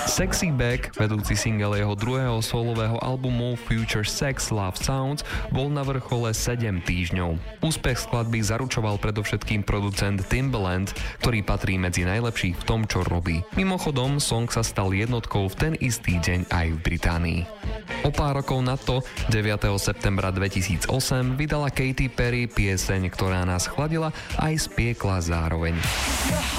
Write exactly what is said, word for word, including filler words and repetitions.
Sexy Back, vedúci single jeho druhého solového albumu Future Sex Love Sounds, bol na vrchole sedem týždňov. Úspech skladby zaručoval predovšetkým producent Timbaland, ktorý patrí medzi najlepších v tom, čo robí. Mimochodom, song sa stal jednotkou v ten istý deň aj v Británii. O pár rokov na to, deviateho septembra dvetisícosem, vydala Katy Perry pieseň, ktorá nás chladila aj spiekla zároveň.